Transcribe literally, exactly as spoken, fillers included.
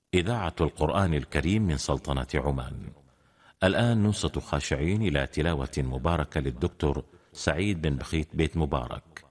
إذاعة القرآن الكريم من سلطنة عمان. الآن ننصت خاشعين إلى تلاوة مباركة للدكتور سعيد بن بخيت بيت مبارك.